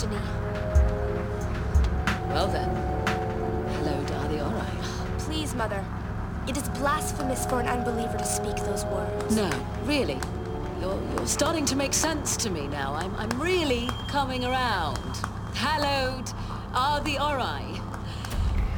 destiny. Well then, hello, Darby, all right. Please, Mother. It is blasphemous for an unbeliever to speak those words. No, really. You're starting to make sense to me now. I'm really coming around. Hallowed are the Ori.